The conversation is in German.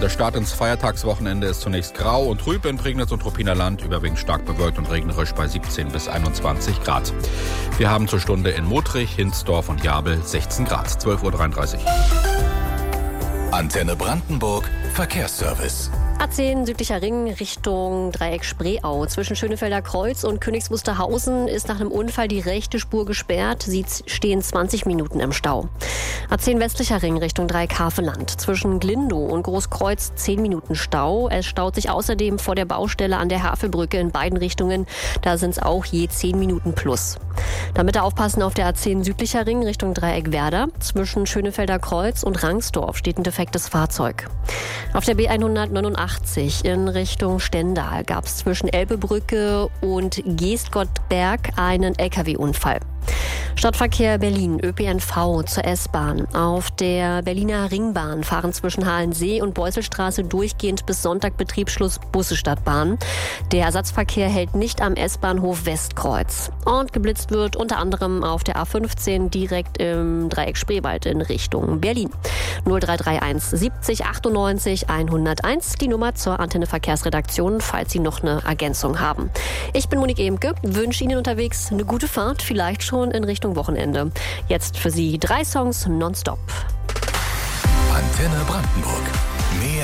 Der Start ins Feiertagswochenende ist zunächst grau und trüb in Prignitz und Ruppiner Land, überwiegend stark bewölkt und regnerisch bei 17 bis 21 Grad. Wir haben zur Stunde in Motrich, Hinsdorf und Jabel 16 Grad, 12.33 Uhr. Antenne Brandenburg, Verkehrsservice. A10 südlicher Ring Richtung Dreieck Spreeau. Zwischen Schönefelder Kreuz und Königs Wusterhausen ist nach einem Unfall die rechte Spur gesperrt. Sie stehen 20 Minuten im Stau. A10 westlicher Ring Richtung Dreieck Havelland. Zwischen Glindow und Großkreuz 10 Minuten Stau. Es staut sich außerdem vor der Baustelle an der Havelbrücke in beiden Richtungen. Da sind es auch je 10 Minuten plus. Dann bitte aufpassen auf der A10 südlicher Ring Richtung Dreieck Werder. Zwischen Schönefelder Kreuz und Rangsdorf steht ein defektes Fahrzeug. Auf der B189 in Richtung Stendal gab es zwischen Elbebrücke und Geestgottberg einen LKW-Unfall. Stadtverkehr Berlin, ÖPNV zur S-Bahn. Auf der Berliner Ringbahn fahren zwischen Halensee und Beusselstraße durchgehend bis Sonntag Betriebsschluss Busse Stadtbahn. Der Ersatzverkehr hält nicht am S-Bahnhof Westkreuz. Und geblitzt wird unter anderem auf der A15 direkt im Dreieck Spreewald in Richtung Berlin. 0331 70 98 101, die Nummer zur Antenne Verkehrsredaktion, falls Sie noch eine Ergänzung haben. Ich bin Monique Emke, wünsche Ihnen unterwegs eine gute Fahrt, vielleicht schon in Richtung Wochenende. Jetzt für Sie 3 Songs nonstop. Antenne Brandenburg. Mehr